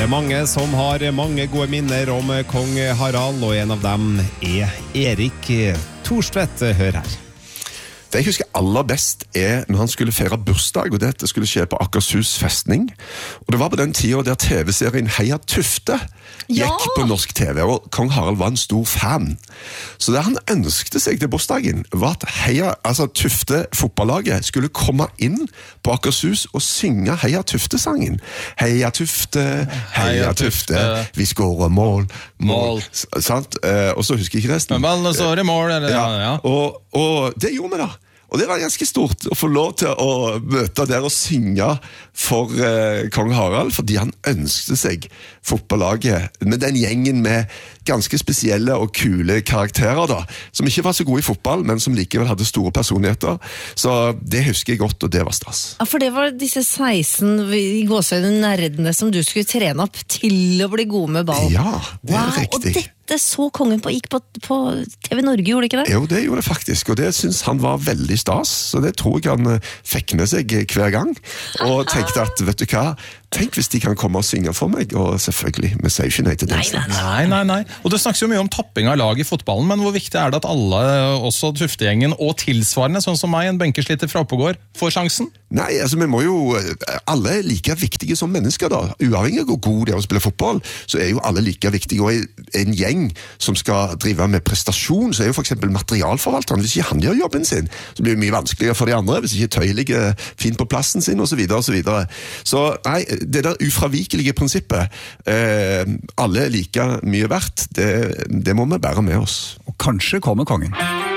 Det mange som har mange gode minner om kong Harald, og en av dem Erik Thorstvedt. Hør her. Det jeg husker aller best når han skulle feire bursdag, og dette skulle skje på Akershus festning. Og det var på den tiden der TV-serien Heia Tufte gikk på norsk TV, og kong Harald var en stor fan. Så det han ønskte seg til bursdagen var at Tufte fotballaget skulle komme inn på Akershus og synge Heia Tufte-sangen. Heia Tufte, heia Tufte, vi skårer mål. Sant? Og så husker jeg ikke resten. Men ballene står i mål, eller? Ja. Og det gjorde vi da. Og det var ganske stort å få lov til å møte der og synge for kong Harald, fordi han ønsket seg fotballaget med den gjengen med ganske spesielle og kule karakterer da, som ikke var så gode i fotball, men som likevel hadde store personligheter. Så det husker jeg godt, og det var stas. Ja, for det var disse 16 i gåsøyne nerdene som du skulle trene opp til å bli gode med ball. Ja, det er riktig. Og dette så kongen gikk på TV Norge, gjorde det ikke det? Jo, det gjorde det faktisk, og det synes han var veldig stas, så det tror jeg han fikk med seg hver gang, og tenkte at, vet du hva, tenk hvis de kan komme og synge for meg, og selvfølgelig, vi sier ikke nei til det. Nei. Og det snakkes jo mye om tapping av lag i fotballen, men hvor viktig er det at alle, også Tuftegjengen og tilsvarende, sånn som meg, en benkesliter fra Oppegård, får sjansen? Nei, altså vi må jo, alle er like viktige som mennesker da, uavhengig av hvor god de er å spille fotball, så er jo alle like viktige, og en gjeng som skal drive med prestasjon, så er jo for eksempel materialforvalteren, hvis ikke han gjør jobben sin, så blir det mye vanskeligere for de andre, hvis ikke Tøy ligger fint på plassen sin, og så videre, og så videre. Så nei, det der ufravikelige prinsippet, alle er like mye verdt, det må vi bære med oss. Og kanskje kommer kongen.